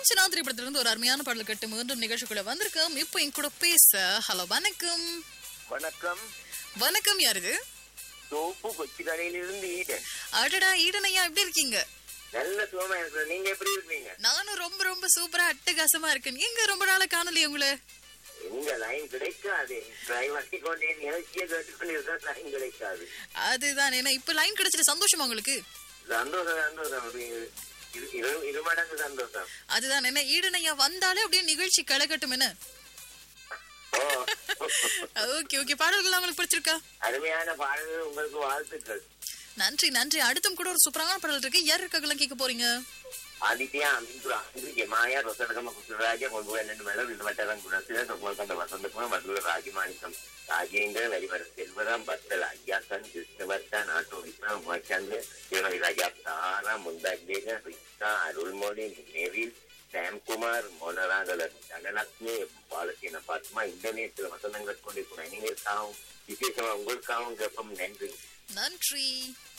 காஞ்சனா திரைப்படத்துல இருந்து ஒரு அருமையான பாடல் கேட்டு மீண்டும் நிகழ்ச்சிக்குள்ள வந்திருக்கோம். இப்போ என் கூட பேச ஹலோ வணக்கம். வணக்கம். வணக்கம், யாரு? தோப்பு கொச்சி கடையிலிருந்து ஈடன். அடடா, ஈடன் ஐயா, எப்படி இருக்கீங்க? நல்ல சுகமா இருக்கிறேன். நீங்க எப்படி இருக்கீங்க? நானும் ரொம்ப ரொம்ப சூப்பரா அட்டகாசமா இருக்கேன். எங்க ரொம்ப நாளா காணலையே உங்களை? எங்க லைன் கிடைக்காது. டிரைவர்த்தி கொண்டே நிகழ்ச்சியை கேட்டுக்கொண்டு இருந்தா லைன் கிடைக்காது. அதுதான், ஏன்னா இப்ப லைன் கிடைச்சிட்டு சந்தோஷமா உங்களுக்கு? சந்தோஷம் சந்தோஷம். இரு மடங்கு சந்தோஷம். அதுதான், என்ன ஈடன் ஐயா வந்தாலே அப்படியே நிகழ்ச்சி களைகட்டும். என்ன ஓகே ஓகே, பாடல்கள் உங்களுக்கு பிடிச்சிருக்கா? அருமையான பாடல்கள், உங்களுக்கு வாழ்த்துக்கள். நன்றி நன்றி. அடுத்தும் கூட ஒரு சூப்பரான பாடல் இருக்கு. யார் இருக்காங்கலாம் கேட்க போறீங்க? ஆதித்யா அமிந்துரா ஜமாயா ரொசடகம குசுராஜ கொள்புவென்று மேலும் இது மட்டரம் குணசில சொற்கண்ட வசந்தகுணம் மதுர ராஜமாணிக்கம் ராஜேந்திர வரிவர செல்வராம் பத்தல் ஐயாசன் கிருஷ்ணவர்த்தன் ஆட்டோ விஸ்வம் உமாச்சந்திர திருமதி ராஜா தாரா முந்தாஜேக ரிக்ஷா அருள்மொழி நேரில் சாம்குமார் மோனராகலன் தனலட்சுமி பாலசீன பாத்மா இன்டர்நெட்ல வசந்தங்கள் கொண்டிருக்கும் அனைவருக்காகவும் விசேஷமா உங்களுக்காகவும் கேட்போம். நன்றி நன்றி.